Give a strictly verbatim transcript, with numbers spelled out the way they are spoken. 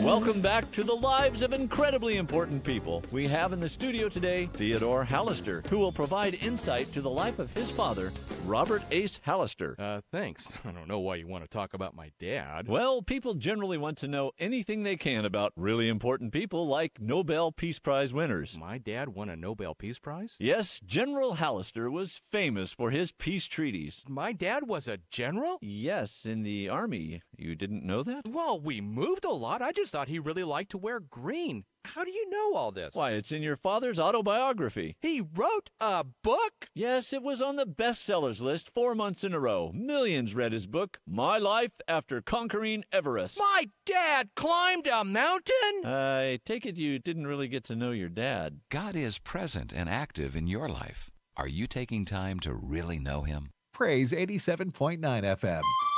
Welcome back to the lives of incredibly important people. We have in the studio today Theodore Hallister, who will provide insight to the life of his father, Robert Ace Hallister. Uh, thanks. I don't know why you want to talk about my dad. Well, people generally want to know anything they can about really important people like Nobel Peace Prize winners. My dad won a Nobel Peace Prize? Yes, General Hallister was famous for his peace treaties. My dad was a general? Yes, in the Army. You didn't know that? Well, we moved a lot. I just thought he really liked to wear green. How do you know all this? Why, it's in your father's autobiography. He wrote a book? Yes, it was on the bestsellers list four months in a row. Millions read his book, My Life After Conquering Everest. My dad climbed a mountain? I take it you didn't really get to know your dad. God is present and active in your life. Are you taking time to really know Him? Praise eighty-seven point nine F M.